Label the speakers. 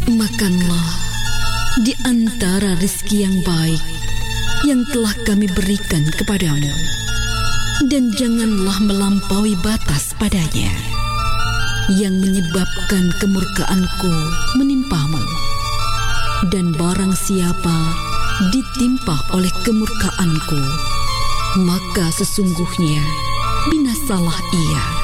Speaker 1: Makanlah di antara rezeki yang baik yang telah kami berikan kepadamu, dan janganlah melampaui batas padanya, yang menyebabkan kemurkaanku menimpamu. Dan barang siapa ditimpa oleh kemurkaanku, maka sesungguhnya binasalah ia.